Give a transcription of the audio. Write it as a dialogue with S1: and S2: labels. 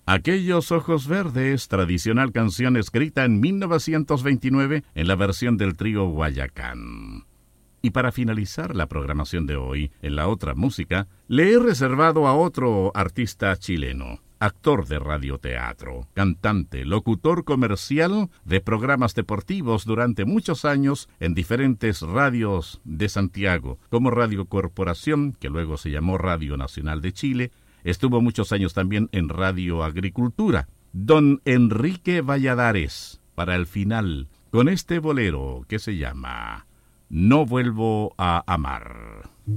S1: Aquellos ojos verdes, tradicional canción escrita en 1929 en la versión del trío Guayacán. Y para finalizar la programación de hoy, en la otra música, le he reservado a otro artista chileno, actor de radioteatro, cantante, locutor comercial de programas deportivos durante muchos años en diferentes radios de Santiago, como Radio Corporación, que luego se llamó Radio Nacional de Chile. Estuvo muchos años también en Radio Agricultura. Don Enrique Valladares, para el final, con este bolero que se llama No vuelvo a amar.